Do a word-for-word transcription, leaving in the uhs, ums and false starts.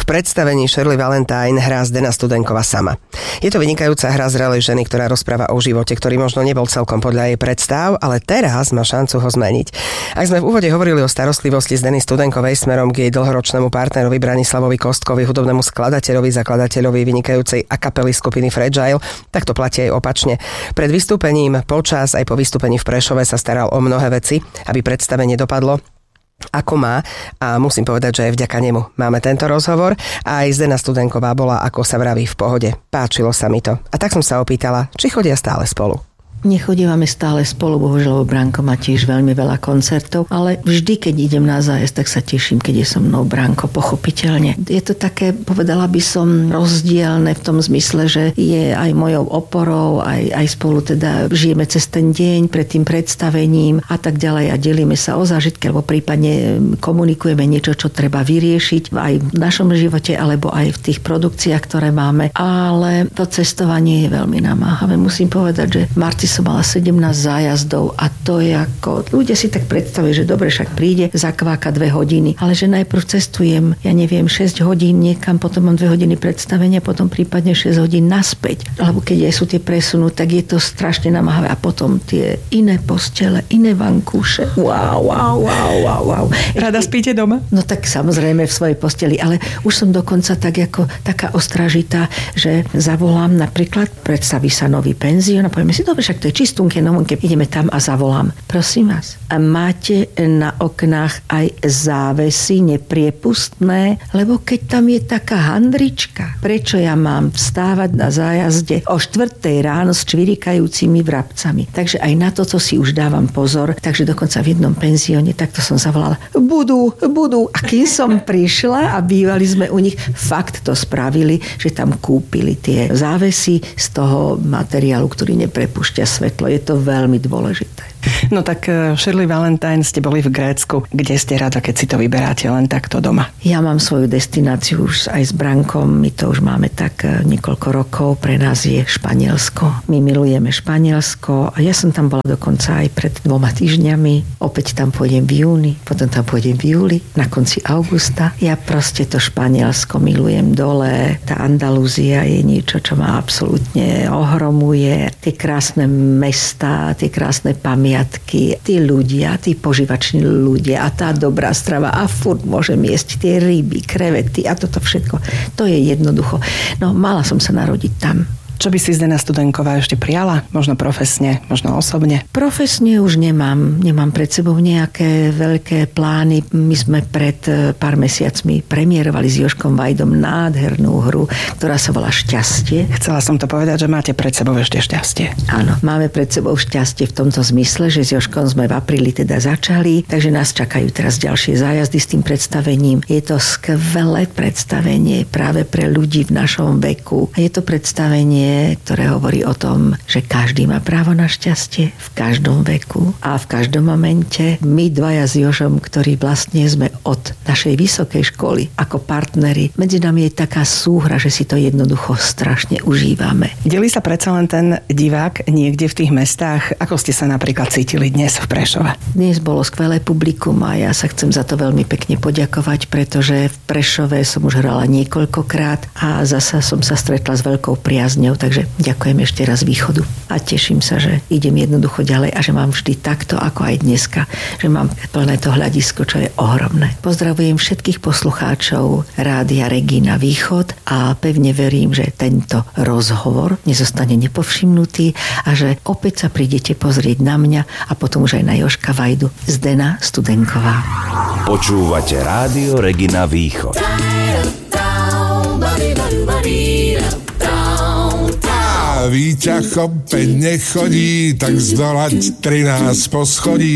V predstavení Shirley Valentine hrá Zdena Studenková sama. Je to vynikajúca hra zrelej ženy, ktorá rozpráva o živote, ktorý možno nebol celkom podľa jej predstav, ale teraz má šancu ho zmeniť. Ak sme v úvode hovorili o starostlivosti Zdeny Studenkovej smerom k jej dlhoročnému partnerovi Branislavovi Kostkovi, hudobnému skladateľovi, zakladateľovi vynikajúcej a kapely skupiny Fragile, tak to platí aj opačne. Pred vystúpením, počas aj po vystúpení v Prešove sa staral o mnohé veci, aby predstavenie dopadlo ako má, a musím povedať, že aj vďaka nemu máme tento rozhovor a aj Zdena Studenková bola, ako sa vraví, v pohode. Páčilo sa mi to. A tak som sa opýtala, či chodia stále spolu. Nechodívame stále spolu, bohužiaľ, lebo Branko má tiež veľmi veľa koncertov, ale vždy, keď idem na zájazd, tak sa teším, keď je so mnou Branko, pochopiteľne. Je to také, povedala by som, rozdielne v tom zmysle, že je aj mojou oporou, aj, aj spolu teda žijeme cez ten deň pred tým predstavením a tak ďalej a delíme sa o zážitky, alebo prípadne komunikujeme niečo, čo treba vyriešiť aj v našom živote, alebo aj v tých produkciách, ktoré máme. Ale to cestovanie je veľmi namáhavé. Musím povedať, že Marti som mala sedemnásť zájazdov a to je ako... Ľudia si tak predstavujú, že dobre, však príde, zakváka dve hodiny, ale že najprv cestujem, ja neviem, šesť hodín niekam, potom mám dve hodiny predstavenia, potom prípadne šesť hodín naspäť. Alebo keď aj sú tie presunú, tak je to strašne namáhavé. A potom tie iné postele, iné vankúše. Wow, wow, wow, wow, wow. Rada spíte doma? No tak samozrejme v svojej posteli, ale už som dokonca tak ako taká ostražitá, že zavolám napríklad, predstaví sa nový penzión a povieme si, dobre, však to je čistunke, nomunke, ideme tam a zavolám. Prosím vás, a máte na oknách aj závesy nepriepustné, lebo keď tam je taká handrička, prečo ja mám vstávať na zájazde o štvrtej ráno s čvirikajúcimi vrabcami. Takže aj na toto si už dávam pozor, takže dokonca v jednom penzióne takto som zavolala, budú, budú. A kým som prišla a bývali sme u nich, fakt to spravili, že tam kúpili tie závesy z toho materiálu, ktorý neprepúšťa svetlo. Je to veľmi dôležité. No tak Shirley Valentine, ste boli v Grécku. Kde ste rada, keď si to vyberáte len takto doma? Ja mám svoju destináciu už aj s Brankom. My to už máme tak niekoľko rokov. Pre nás je Španielsko. My milujeme Španielsko a ja som tam bola dokonca aj pred dvoma týždňami. Opäť tam pôjdem v júni, potom tam pôjdem v júli, na konci augusta. Ja proste to Španielsko milujem dole. Tá Andalúzia je niečo, čo ma absolútne ohromuje. Tie krásne mestá, tie krásne pamiatky, tí ľudia, tí požívační ľudia a tá dobrá strava a furt môžem jesť tie ryby, krevety a toto všetko. To je jednoducho. No, mala som sa narodiť tam. Čo by si Zdena Studenková ešte prijala? Možno profesne, možno osobne? Profesne už nemám. Nemám pred sebou nejaké veľké plány. My sme pred pár mesiacmi premiérovali s Jožkom Vajdom nádhernú hru, ktorá sa volá Šťastie. Chcela som to povedať, že máte pred sebou ešte šťastie. Áno, máme pred sebou šťastie v tomto zmysle, že s Jožkom sme v apríli teda začali, takže nás čakajú teraz ďalšie zájazdy s tým predstavením. Je to skvelé predstavenie práve pre ľudí v našom veku. Je to predstavenie, ktoré hovorí o tom, že každý má právo na šťastie v každom veku a v každom momente. My dvaja s Jožom, ktorí vlastne sme od našej vysokej školy ako partneri, medzi nami je taká súhra, že si to jednoducho strašne užívame. Delí sa predsa len ten divák niekde v tých mestách? Ako ste sa napríklad cítili dnes v Prešove? Dnes bolo skvelé publikum a ja sa chcem za to veľmi pekne poďakovať, pretože v Prešove som už hrala niekoľkokrát a zasa som sa stretla s veľkou priazňou. Takže ďakujem ešte raz Východu a teším sa, že idem jednoducho ďalej a že mám vždy takto, ako aj dneska, že mám plné to hľadisko, čo je ohromné. Pozdravujem všetkých poslucháčov Rádia Regina Východ a pevne verím, že tento rozhovor nezostane nepovšimnutý a že opäť sa prídete pozrieť na mňa a potom už aj na Jožka Vajdu. Zdena Studenková. Počúvate Rádio Regina Východ. Výťah opäť nechodí, tak zdolať trinásť poschodí.